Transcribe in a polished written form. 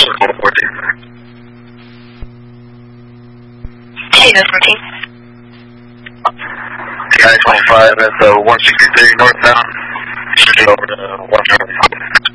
Hey, that's 14. I-25 at 163 northbound. Should get over to 170.